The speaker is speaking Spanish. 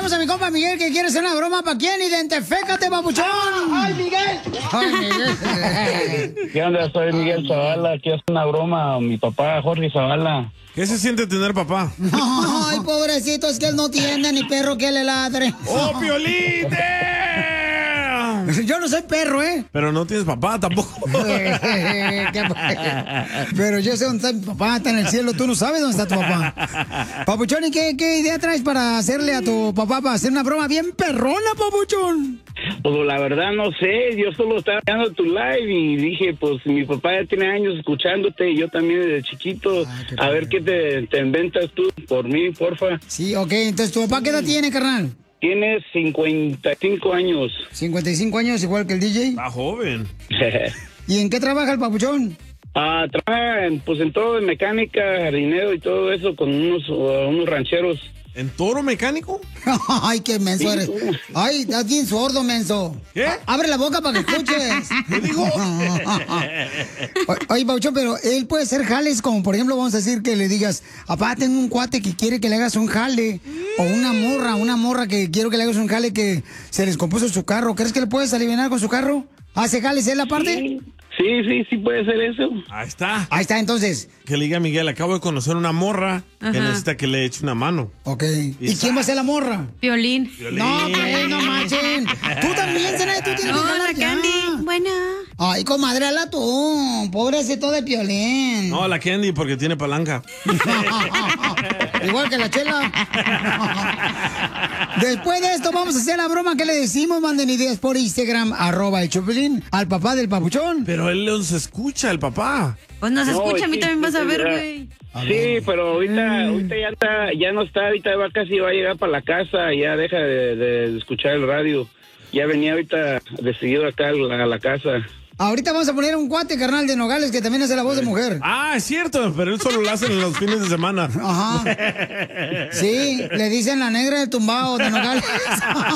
tenemos a mi compa Miguel que quiere hacer una broma. ¿Para quién? Identifícate, papuchón. ¡Ay, Miguel! ¡Ay, Miguel! ¿Qué onda? Soy Miguel Zavala. Quiero hacer una broma a mi papá, Jorge Zavala. ¿Qué se siente tener papá? Ay, pobrecito, es que él no tiene ni perro que le ladre. ¡Oh, Piolín! Yo no soy perro, ¿eh? Pero no tienes papá tampoco. Pero yo sé dónde está mi papá, está en el cielo. Tú no sabes dónde está tu papá. Papuchón, ¿y qué idea traes para hacerle a tu papá para hacer una broma bien perrona, papuchón? Pues la verdad no sé, yo solo estaba viendo tu live y dije, pues mi papá ya tiene años escuchándote y yo también desde chiquito. A ver qué te inventas tú por mí, porfa. Sí, ok, entonces, ¿tu papá qué edad tiene, carnal? Tiene 55 años. 55 años, igual que el DJ. Está joven. ¿Y en qué trabaja el papuchón? Trabaja pues en todo, en mecánica, jardinero y todo eso con unos rancheros. ¿En toro mecánico? Ay, qué menso eres. Ay, estás bien sordo, menso. ¿Qué? Abre la boca para que escuches. ¿Qué dijo? Oye, Pauchón, pero él puede hacer jales como, por ejemplo, vamos a decir que le digas, papá, tengo un cuate que quiere que le hagas un jale. O una morra que quiero que le hagas un jale que se les compuso su carro. ¿Crees que le puedes aliviar con su carro? ¿Hace jales él aparte? Sí, puede ser eso. Ahí está. Ahí está, entonces. Que le diga a Miguel, acabo de conocer una morra que necesita que le eche una mano. Ok. ¿Y quién va a ser la morra? Piolín. No, pues, no manchen. Tú también, Zenaida, tú tienes que ganar la Candy. Buena. Ay, comadre, habla tú. Pobrecito de Piolín. No, la Candy porque tiene palanca. Igual que la Chela. Después de esto vamos a hacer la broma que le decimos. Manden ideas por Instagram, @el Chopelín, al papá del papuchón. Pero él nos escucha, el papá. Pues nos escucha, a mí también vas a ver, güey. Sí, pero ahorita ya no está, ahorita casi va a llegar para la casa, ya deja de escuchar el radio. Ya venía ahorita decidido acá a la casa. Ahorita vamos a poner un cuate, carnal, de Nogales, que también hace la voz de mujer. Ah, es cierto, pero él solo lo hace en los fines de semana. Ajá. Sí, le dicen la negra del tumbao de Nogales.